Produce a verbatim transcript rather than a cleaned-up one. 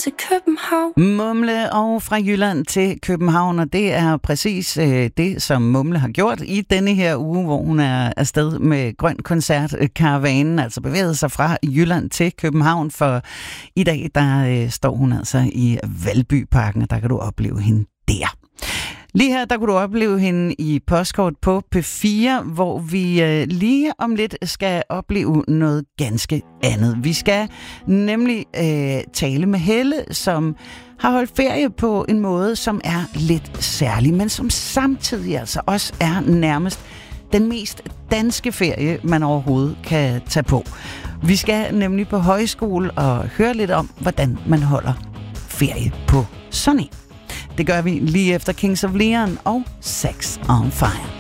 til København. Mumle og fra Jylland til København, og det er præcis øh, det, som Mumle har gjort i denne her uge, hvor hun er afsted med Grøn Koncert-karavanen, altså bevæget sig fra Jylland til København, for i dag, der øh, står hun altså i Valbyparken, og der kan du opleve hende der. Lige her, der kunne du opleve hende i Postkort på P fire, hvor vi øh, lige om lidt skal opleve noget ganske andet. Vi skal nemlig øh, tale med Helle, som har holdt ferie på en måde, som er lidt særlig, men som samtidig altså også er nærmest den mest danske ferie, man overhovedet kan tage på. Vi skal nemlig på højskole og høre lidt om, hvordan man holder ferie på sådan en. Det gør vi lige efter Kings of Leon og Sex on Fire.